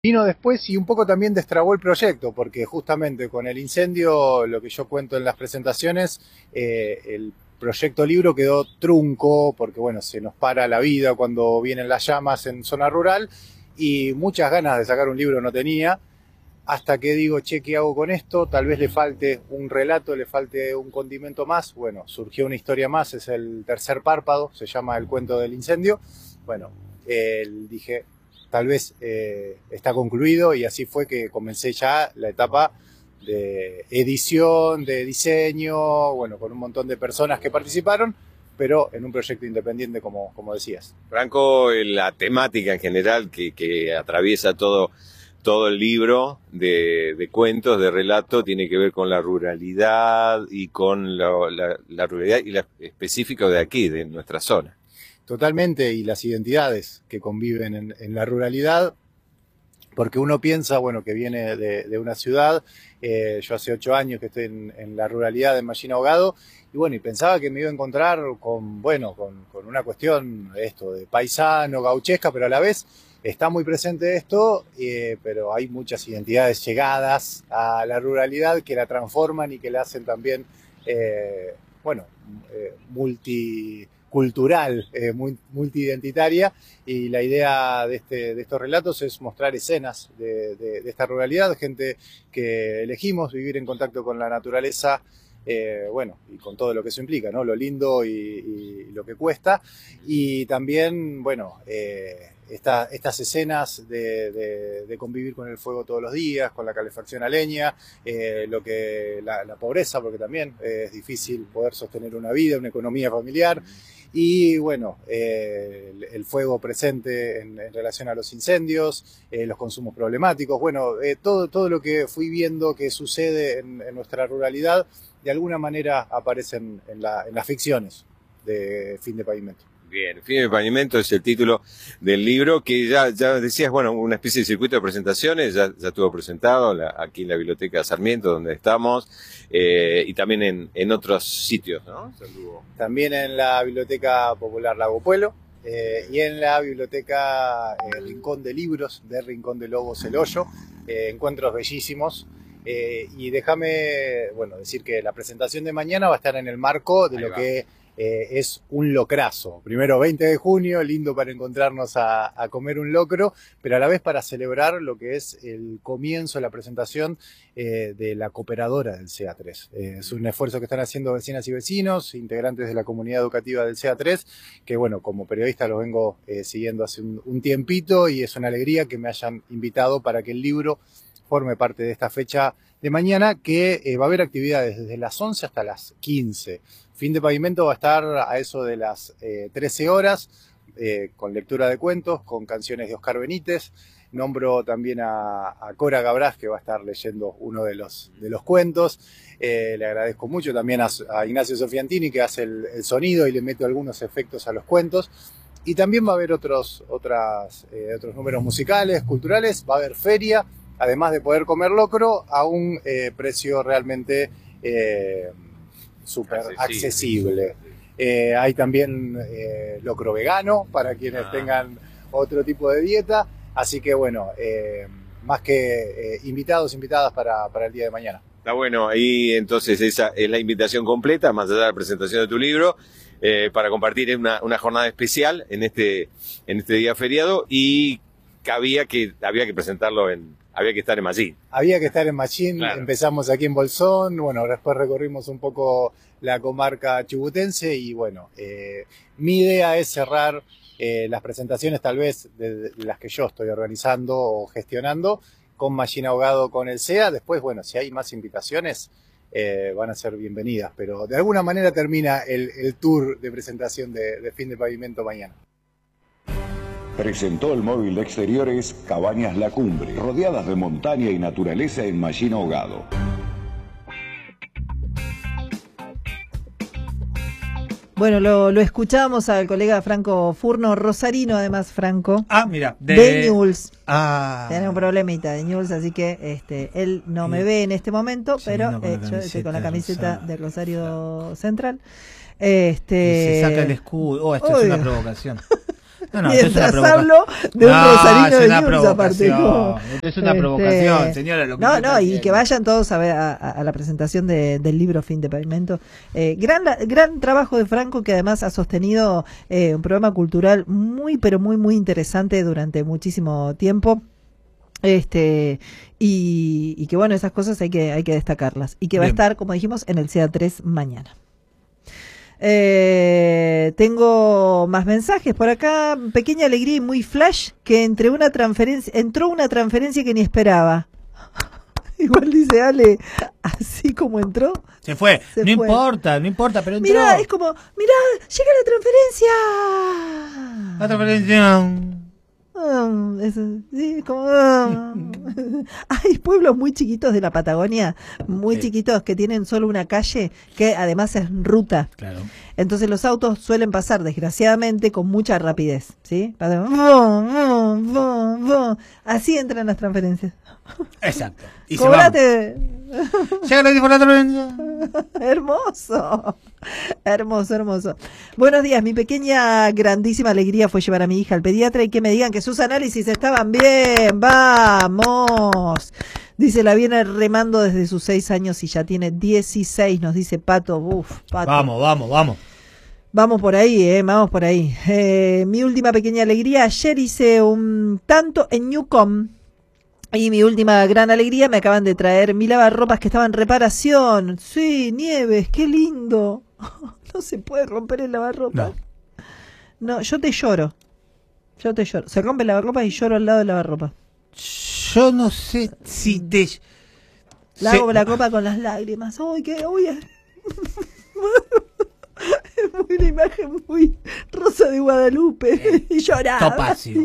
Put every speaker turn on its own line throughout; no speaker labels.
Vino después y un poco también destrabó el proyecto, porque justamente con el incendio, lo que yo cuento en las presentaciones, el proyecto libro quedó trunco, porque bueno, se nos para la vida cuando vienen las llamas en zona rural, y muchas ganas de sacar un libro no tenía, hasta que digo, che, ¿qué hago con esto? Tal vez le falte un relato, le falte un condimento más. Bueno, surgió una historia más, es el tercer párpado, se llama El cuento del incendio. Bueno, dije, tal vez está concluido, y así fue que comencé ya la etapa de edición, de diseño, bueno, con un montón de personas que participaron, pero en un proyecto independiente, como decías.
Franco, la temática en general que atraviesa todo el libro de cuentos, de relato, tiene que ver con la ruralidad y con la ruralidad y la específica de aquí, de nuestra zona.
Totalmente, y las identidades que conviven en la ruralidad, porque uno piensa, bueno, que viene de una ciudad. Yo hace 8 años que estoy en la ruralidad de Machín Ahogado, y bueno, y pensaba que me iba a encontrar con una cuestión esto de paisano, gauchesca, pero a la vez está muy presente esto, pero hay muchas identidades llegadas a la ruralidad que la transforman y que la hacen también, multicultural, multiidentitaria, y la idea de estos relatos es mostrar escenas de esta ruralidad, gente que elegimos vivir en contacto con la naturaleza, bueno, y con todo lo que eso implica, ¿no? Lo lindo y lo que cuesta, y también, bueno, estas escenas de convivir con el fuego todos los días, con la calefacción a leña, la pobreza, porque también es difícil poder sostener una vida, una economía familiar, y bueno, el fuego presente en relación a los incendios, los consumos problemáticos, bueno, todo lo que fui viendo que sucede en nuestra ruralidad, de alguna manera aparecen en las ficciones de Fin de Pavimento.
Bien, Fin de Pavimento es el título del libro, que ya decías, bueno, una especie de circuito de presentaciones, ya estuvo presentado aquí en la Biblioteca Sarmiento, donde estamos, y también en otros sitios, ¿no?
También en la Biblioteca Popular Lago Puelo, y en la Biblioteca Rincón de Libros de Rincón de Lobos El Hoyo, encuentros bellísimos. Y déjame, bueno, decir que la presentación de mañana va a estar en el marco de lo que es un locrazo. Primero, 20 de junio, lindo para encontrarnos a comer un locro, pero a la vez para celebrar lo que es el comienzo de la presentación de la cooperadora del CA3. Es un esfuerzo que están haciendo vecinas y vecinos, integrantes de la comunidad educativa del CA3, que bueno, como periodista los vengo siguiendo hace un tiempito, y es una alegría que me hayan invitado para que el libro forme parte de esta fecha de mañana, que va a haber actividades desde las 11 hasta las 15. Fin de Pavimento va a estar a eso de las 13 horas, con lectura de cuentos, con canciones de Oscar Benítez. Nombro también a Cora Gabras, que va a estar leyendo uno de los cuentos. Le agradezco mucho también a Ignacio Sofiantini, que hace el sonido y le mete algunos efectos a los cuentos. Y también va a haber otros números musicales, culturales, va a haber feria, además de poder comer locro a un precio realmente súper accesible. Hay también locro vegano para quienes tengan otro tipo de dieta, así que bueno, más que invitados, invitadas para el día de mañana.
Está bueno, ahí entonces esa es la invitación completa, más allá de la presentación de tu libro, para compartir una jornada especial en este día feriado, y que había que presentarlo había que estar en Machín.
Había que estar en Machín, claro. Empezamos aquí en Bolsón, bueno, después recorrimos un poco la comarca chubutense, y bueno, mi idea es cerrar las presentaciones tal vez de las que yo estoy organizando o gestionando con Machín Ahogado, con el CEA. Después, bueno, si hay más invitaciones, van a ser bienvenidas, pero de alguna manera termina el tour de presentación de Fin de Pavimento mañana.
Presentó el móvil de exteriores Cabañas La Cumbre, rodeadas de montaña y naturaleza en Machín Ahogado.
Bueno, lo escuchamos al colega Franco Furno, rosarino además, Franco.
Ah, mira.
De Newell's.
Ah.
Tiene un problemita de Newell's, así que él no me ve en este momento, sí, pero yo estoy con la camiseta de Rosario Central.
Y se saca el escudo. Esto es una provocación.
Mientras hablo de un rosarino de News, aparte.
Es una provocación, señora.
No, y que vayan todos a ver a la presentación del libro Fin de Pavimento. Gran trabajo de Franco, que además ha sostenido un programa cultural muy, pero muy, muy interesante durante muchísimo tiempo. Y que bueno, esas cosas hay que destacarlas. Y que va a estar, como dijimos, en el CEA 3 mañana. Tengo más mensajes por acá. Pequeña alegría y muy flash que entró una transferencia que ni esperaba. Igual dice Ale, así como entró.
Se fue. No importa, pero entró.
Mirá, es como, llega la transferencia. Sí, como hay pueblos muy chiquitos de la Patagonia, muy chiquitos, que tienen solo una calle que además es ruta.
Claro.
Entonces los autos suelen pasar, desgraciadamente, con mucha rapidez, ¿sí? Así entran las transferencias.
Exacto. Y
¡Cobrate!
Llega la transferencia.
Hermoso. Buenos días, mi pequeña grandísima alegría fue llevar a mi hija al pediatra y que me digan que sus análisis estaban bien. ¡Vamos! Dice, la viene remando desde sus 6 años y ya tiene 16, nos dice Pato. Pato.
Vamos.
Vamos por ahí, vamos por ahí. Mi última pequeña alegría, ayer hice un tanto en Newcom. Y mi última gran alegría, me acaban de traer mi lavarropas que estaba en reparación. Sí, Nieves, qué lindo. No se puede romper el lavarropas. No, yo te lloro. Se rompe el lavarropas y lloro al lado del lavarropas.
Yo no sé si te...
Lavo la copa con las lágrimas. ¡Uy, qué! ¡Uy! Es muy una imagen muy Rosa de Guadalupe. Y lloraba.
Topacio.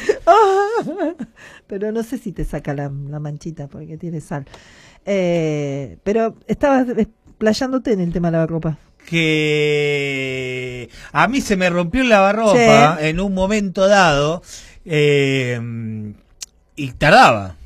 Pero no sé si te saca la manchita porque tiene sal. Pero estabas explayándote en el tema de lavarropa.
Que a mí se me rompió el lavarropa en un momento dado y tardaba.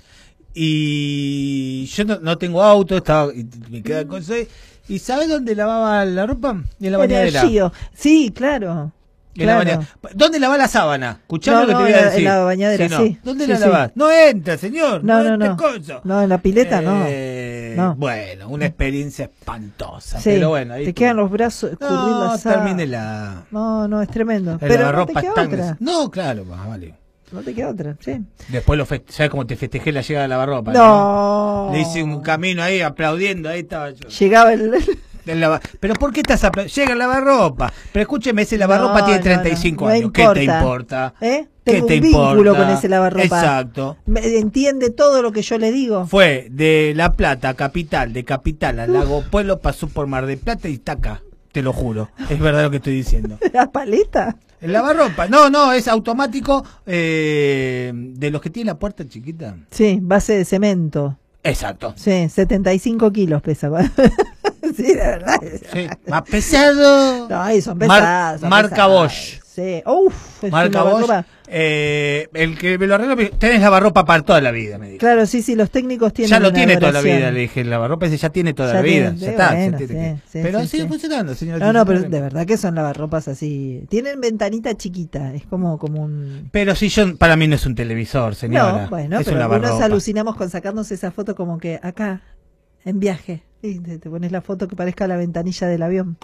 Y yo no tengo auto, me queda con eso. ¿Y sabes dónde lavaba la ropa? En la bañadera.
Sí, claro.
¿Dónde lavaba la sábana? Escuchame lo que te voy a decir.
En la bañadera, sí.
¿Dónde la lavás? No entra, señor.
No. No, en la pileta no.
Bueno, una experiencia espantosa.
Sí,
pero bueno, ahí
te quedan los brazos escurrir la sábana.
Termínela.
No, es tremendo.
El
Pero
lavarropa
no te queda otra.
No, claro, vale.
No te queda otra, sí.
Después ¿sabes cómo te festejé la llegada de lavarropa?
No.
Le hice un camino ahí aplaudiendo, ahí estaba yo.
Llegaba el
Pero ¿por qué estás aplaudiendo? Llega el lavarropa. Pero escúcheme, ese lavarropa tiene 35 años.
Importa.
¿Qué te importa?
Tengo un vínculo con ese lavarropa.
Exacto.
Entiende todo lo que yo le digo.
Fue de La Plata, capital, de Capital a Lago Pueblo, pasó por Mar del Plata y está acá. Te lo juro. Es verdad lo que estoy diciendo.
¿La paleta?
El lavarropa. No, es automático de los que tiene la puerta chiquita.
Sí, base de cemento.
Exacto.
Sí, 75 kilos pesa. Sí, de verdad.
Sí, más pesado.
No, son pesados.
Marca Bosch.
Sí.
Marca Bosch. El que me lo arregló, tenés lavarropa para toda la vida, me dijo.
Claro, sí, los técnicos tienen.
Ya lo tiene toda la vida, le dije. El lavarropa ese ya tiene toda la vida. Ya está.
Bueno,
pero sigue funcionando, señor.
No, pero de verdad que son lavarropas así. Tienen ventanita chiquita, es como un.
Pero para mí no es un televisor, señora.
No, bueno,
es
pero algunos alucinamos con sacarnos esa foto como que acá, en viaje. Y te pones la foto que parezca la ventanilla del avión.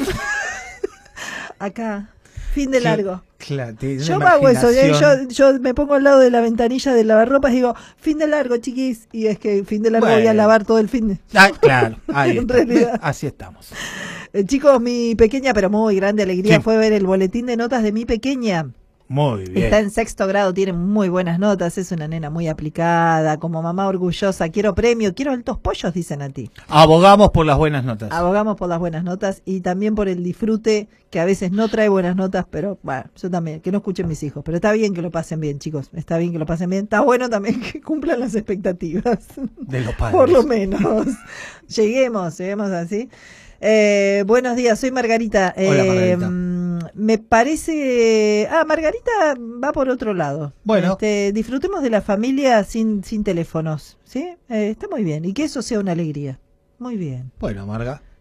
Acá. Fin de largo.
Claro,
yo hago eso, yo me pongo al lado de la ventanilla del lavarropas y digo, fin de largo, chiquis, y es que fin de largo voy a lavar todo el fin de...
claro, ahí
en realidad.
Así estamos.
Chicos, mi pequeña pero muy grande alegría fue ver el boletín de notas de mi pequeña.
Muy bien.
Está en 6º grado, tiene muy buenas notas, es una nena muy aplicada, como mamá orgullosa, quiero premio, quiero altos pollos, dicen a ti.
Abogamos por las buenas notas.
Abogamos por las buenas notas y también por el disfrute, que a veces no trae buenas notas, pero bueno, yo también, que no escuchen mis hijos, pero está bien que lo pasen bien, chicos, está bien que lo pasen bien, está bueno también que cumplan las expectativas.
De los padres.
Por lo menos. Lleguemos así. Buenos días, soy Margarita.
Hola, Margarita.
Me parece... Margarita va por otro lado.
Bueno.
Disfrutemos de la familia sin teléfonos, ¿sí? Está muy bien. Y que eso sea una alegría. Muy bien.
Bueno, Marga.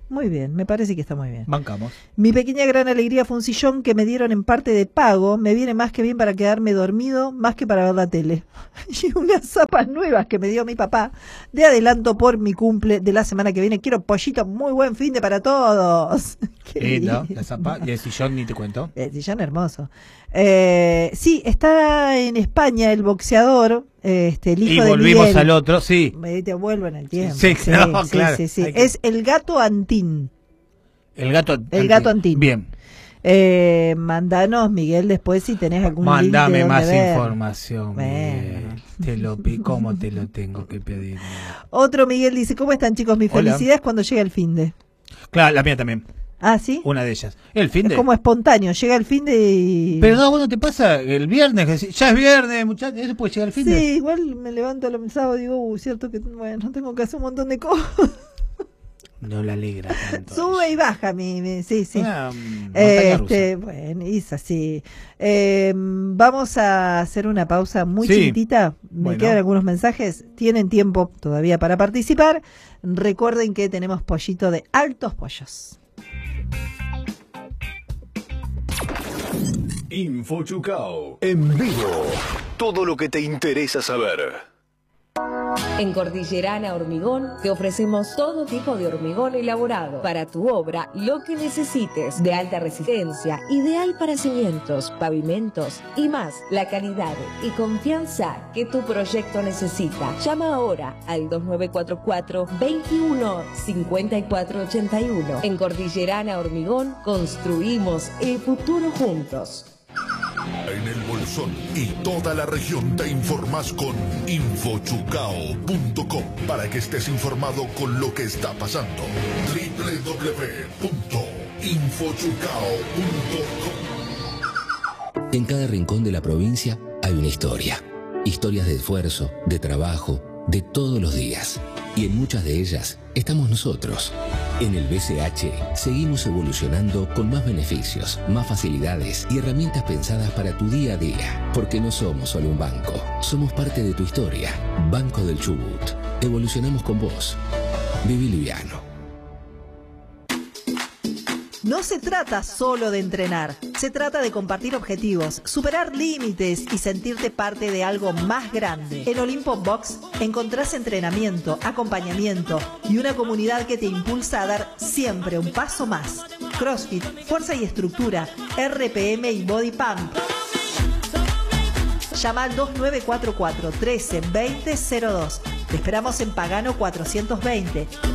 Muy bien, me parece que está muy bien.
Bancamos.
Mi pequeña gran alegría fue un sillón que me dieron en parte de pago. Me viene más que bien para quedarme dormido, más que para ver la tele. Y unas zapas nuevas que me dio mi papá de adelanto por mi cumple de la semana que viene. Quiero pollito, muy buen fin de para todos. Qué
Lindo,
lindo.
la zapa y el sillón ni te cuento.
El sillón hermoso. Sí, está en España el boxeador, el
Y
hijo de
volvimos
Miguel.
al otro, sí.
Te vuelvo en el tiempo.
Sí, no, claro.
Sí.
Hay que-
Es el gato Antín.
El gato
El gato Antín.
Bien.
Mandanos, Miguel, después si tenés algún link de
Mándame
dónde
más
ver.
información.
Bueno.
Miguel. ¿Cómo te lo tengo que pedir?
Otro Miguel dice, ¿cómo están chicos? Mi
Hola.
felicidad es cuando llega el fin de.
Claro, la mía también.
Ah, ¿sí?
Una de ellas. El fin
Es
de.
como espontáneo, llega el fin de y...
Pero no, bueno, te pasa el viernes, que decís, ya es viernes, muchachos, eso puede llegar el fin
Sí,
de.
igual me levanto el sábado y digo, cierto que, bueno, tengo que hacer un montón de cosas.
No la alegra tanto.
Sube y baja sí.
Una montaña rusa.
Bueno, es así. Vamos a hacer una pausa muy
Sí.
chiquitita. Me
Bueno.
quedan algunos mensajes. Tienen tiempo todavía para participar. Recuerden que tenemos pollito de Altos Pollos.
Info Chucao. En vivo. Todo lo que te interesa saber.
En Cordillerana Hormigón te ofrecemos todo tipo de hormigón elaborado para tu obra, lo que necesites, de alta resistencia, ideal para cimientos, pavimentos y más, la calidad y confianza que tu proyecto necesita. Llama ahora al 2944 21 54 81. En Cordillerana Hormigón construimos el futuro juntos.
En el Bolsón y toda la región te informas con infochucao.com para que estés informado con lo que está pasando. www.infochucao.com.
En cada rincón de la provincia hay una historia. Historias de esfuerzo, de trabajo, de todos los días. Y en muchas de ellas estamos nosotros. En el BCH seguimos evolucionando con más beneficios, más facilidades y herramientas pensadas para tu día a día. Porque no somos solo un banco, somos parte de tu historia. Banco del Chubut. Evolucionamos con vos. Viví liviano.
No se trata solo de entrenar, se trata de compartir objetivos, superar límites y sentirte parte de algo más grande. En Olimpo Box encontrás entrenamiento, acompañamiento y una comunidad que te impulsa a dar siempre un paso más. CrossFit, fuerza y estructura, RPM y Body Pump. Llama al 2944 13 20 02. Te esperamos en Pagano 420.